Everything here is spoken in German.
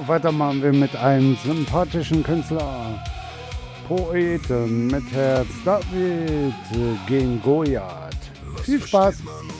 weiter machen wir mit einem sympathischen Künstler, Poeten mit Herz, David gegen Goliath. Viel Spaß!